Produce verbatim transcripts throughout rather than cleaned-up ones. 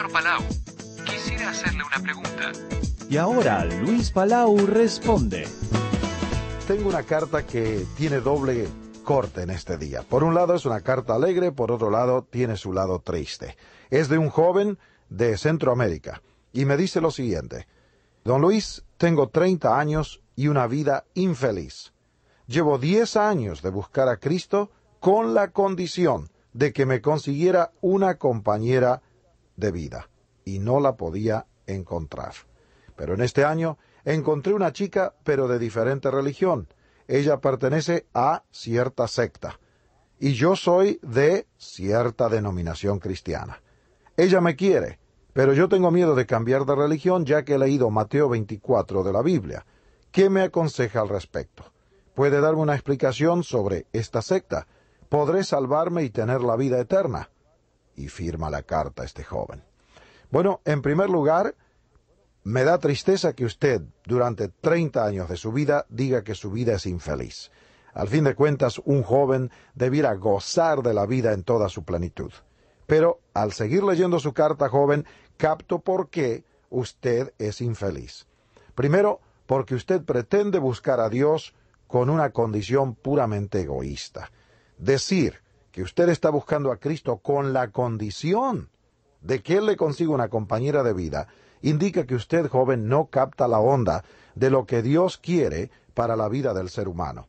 Señor Palau, quisiera hacerle una pregunta. Y ahora Luis Palau responde. Tengo una carta que tiene doble corte en este día. Por un lado es una carta alegre, por otro lado tiene su lado triste. Es de un joven de Centroamérica y me dice lo siguiente. Don Luis, tengo treinta años y una vida infeliz. Llevo diez años de buscar a Cristo con la condición de que me consiguiera una compañera de vida y no la podía encontrar. Pero en este año encontré una chica, pero de diferente religión. Ella pertenece a cierta secta y yo soy de cierta denominación cristiana. Ella me quiere, pero yo tengo miedo de cambiar de religión ya que he leído Mateo veinticuatro de la Biblia. ¿Qué me aconseja al respecto? ¿Puede darme una explicación sobre esta secta? ¿Podré salvarme y tener la vida eterna? Y firma la carta este joven. Bueno, en primer lugar, me da tristeza que usted, durante treinta años de su vida, diga que su vida es infeliz. Al fin de cuentas, un joven debiera gozar de la vida en toda su plenitud. Pero, al seguir leyendo su carta, joven, capto por qué usted es infeliz. Primero, porque usted pretende buscar a Dios con una condición puramente egoísta. Decir que usted está buscando a Cristo con la condición de que Él le consiga una compañera de vida, indica que usted, joven, no capta la onda de lo que Dios quiere para la vida del ser humano.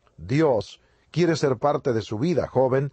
Dios quiere ser parte de su vida, joven,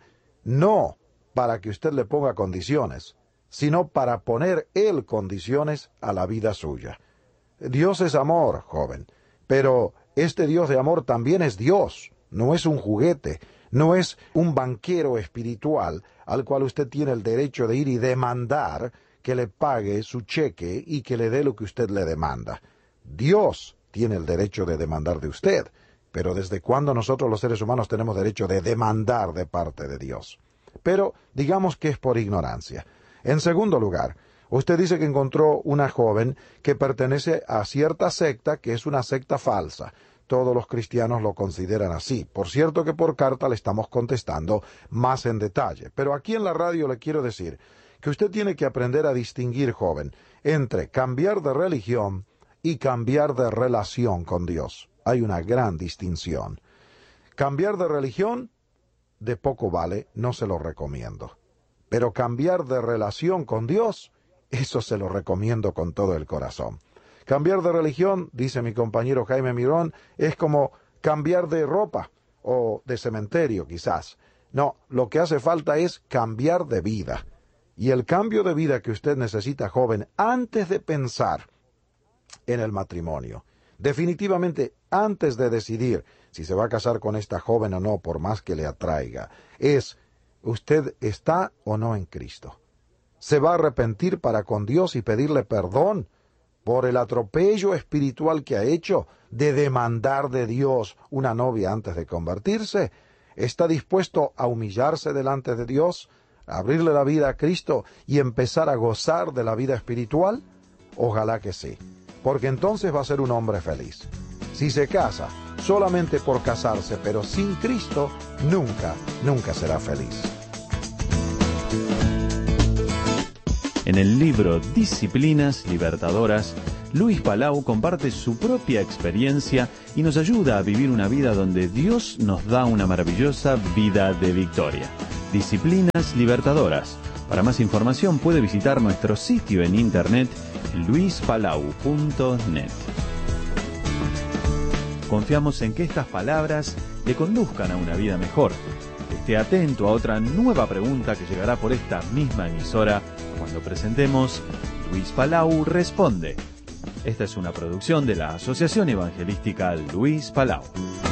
no para que usted le ponga condiciones, sino para poner Él condiciones a la vida suya. Dios es amor, joven, pero este Dios de amor también es Dios, no es un juguete, no es un banquero espiritual al cual usted tiene el derecho de ir y demandar que le pague su cheque y que le dé lo que usted le demanda. Dios tiene el derecho de demandar de usted, pero ¿desde cuándo nosotros los seres humanos tenemos derecho de demandar de parte de Dios? Pero digamos que es por ignorancia. En segundo lugar, usted dice que encontró una joven que pertenece a cierta secta que es una secta falsa. Todos los cristianos lo consideran así. Por cierto que por carta le estamos contestando más en detalle. Pero aquí en la radio le quiero decir que usted tiene que aprender a distinguir, joven, entre cambiar de religión y cambiar de relación con Dios. Hay una gran distinción. Cambiar de religión, de poco vale, no se lo recomiendo. Pero cambiar de relación con Dios, eso se lo recomiendo con todo el corazón. Cambiar de religión, dice mi compañero Jaime Mirón, es como cambiar de ropa o de cementerio quizás. No, lo que hace falta es cambiar de vida. Y el cambio de vida que usted necesita, joven, antes de pensar en el matrimonio, definitivamente antes de decidir si se va a casar con esta joven o no, por más que le atraiga, es, ¿usted está o no en Cristo? ¿Se va a arrepentir para con Dios y pedirle perdón por el atropello espiritual que ha hecho de demandar de Dios una novia antes de convertirse? ¿Está dispuesto a humillarse delante de Dios, a abrirle la vida a Cristo y empezar a gozar de la vida espiritual? Ojalá que sí, porque entonces va a ser un hombre feliz. Si se casa solamente por casarse, pero sin Cristo, nunca, nunca será feliz. En el libro Disciplinas Libertadoras, Luis Palau comparte su propia experiencia y nos ayuda a vivir una vida donde Dios nos da una maravillosa vida de victoria. Disciplinas Libertadoras. Para más información puede visitar nuestro sitio en internet luis palau punto net. Confiamos en que estas palabras le conduzcan a una vida mejor. Esté atento a otra nueva pregunta que llegará por esta misma emisora cuando presentemos Luis Palau Responde. Esta es una producción de la Asociación Evangelística Luis Palau.